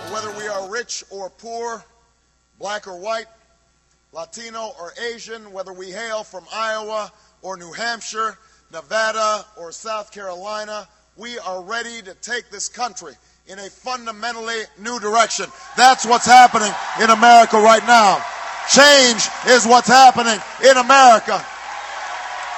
Whether we are rich or poor, black or white, Latino or Asian, whether we hail from Iowa or New Hampshire, Nevada or South Carolina, we are ready to take this country in a fundamentally new direction. That's what's happening in America right now. Change is what's happening in America.